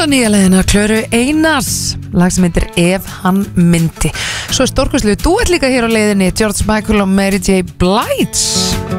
Þetta nýja leiðina Klöru Einars, lag sem heitir Ef hann myndi. Svo er stórkvæslu duett líka hér á leiðinni, George Michael og Mary J. Blige.